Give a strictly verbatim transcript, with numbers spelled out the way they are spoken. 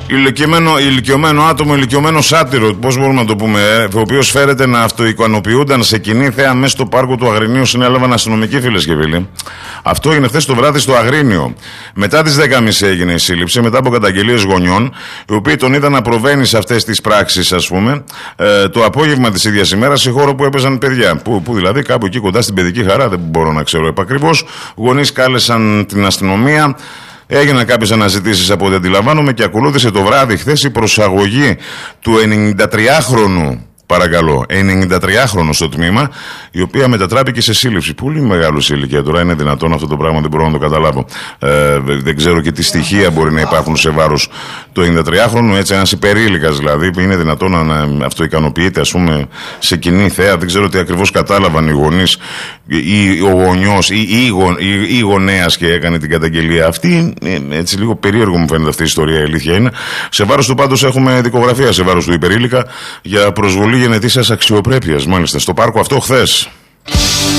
Ηλικιωμένο, ηλικιωμένο άτομο, ηλικιωμένο σάτυρο, πώς μπορούμε να το πούμε, ε, ο οποίος φέρεται να αυτοεικονοποιούνταν σε κοινή θέα μέσα στο πάρκο του Αγρινίου, συνέλαβαν αστυνομικοί, φίλες και φίλοι. Αυτό έγινε χθες το βράδυ στο Αγρίνιο. Μετά τις δέκα και μισή έγινε η σύλληψη, μετά από καταγγελίες γονιών, οι οποίοι τον είδαν να προβαίνει σε αυτές τις πράξεις, ας πούμε, ε, το απόγευμα της ίδιας ημέρας σε χώρο που έπαιζαν παιδιά. Που, που δηλαδή κάπου εκεί κοντά στην Παιδική Χαρά, δεν μπορώ να ξέρω επακριβώς. Γονείς κάλεσαν την αστυνομία. Έγιναν κάποιες αναζητήσεις από ό,τι αντιλαμβάνομαι και ακολούθησε το βράδυ χθες η προσαγωγή του ενενηντατριάχρονου, παρακαλώ, ενενηντατριάχρονου στο τμήμα, η οποία μετατράπηκε σε σύλληψη. Πολύ μεγάλο σε ηλικία τώρα, είναι δυνατόν αυτό το πράγμα, δεν μπορώ να το καταλάβω. Ε, δεν ξέρω και τι στοιχεία μπορεί να υπάρχουν σε βάρος του ενενηντατριάχρονου, έτσι ένας υπερήλικας δηλαδή, που είναι δυνατόν να αυτοικανοποιείται, ας πούμε, σε κοινή θέα. Δεν ξέρω τι ακριβώς κατάλαβαν οι γονείς ή ο γονιός ή η, η, η γονέας και έκανε την καταγγελία αυτή. Έτσι λίγο περίεργο μου φαίνεται αυτή η ιστορία, η αλήθεια είναι. Σε βάρος του πάντως έχουμε δικογραφία σε βάρος του υπερήλικα για προσβολή γενετήσιας αξιοπρέπειας, μάλιστα, στο πάρκο αυτό χθες.